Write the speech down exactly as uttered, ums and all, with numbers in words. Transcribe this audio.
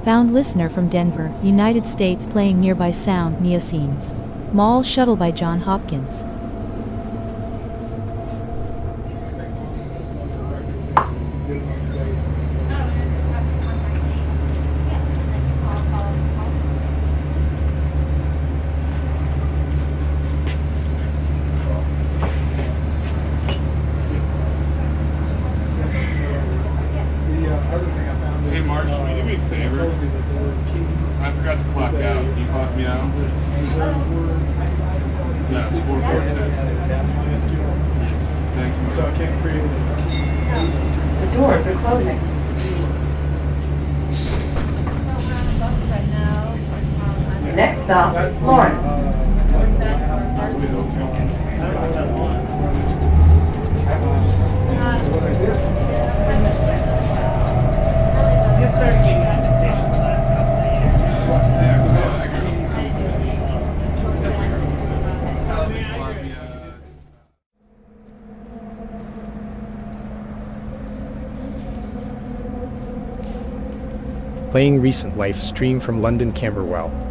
Found listener from Denver, United States playing nearby sound Nia Scenes. Mall Shuttle by John Hopkins. Hey Marsh, can you do me a favor? I forgot to clock out. Can you clock me out? Yeah, it's four four ten. Thanks, Marsh. The doors are closing. Next stop, Florence. Just started getting applications the last couple of years. Playing Recent Life stream from London Camberwell.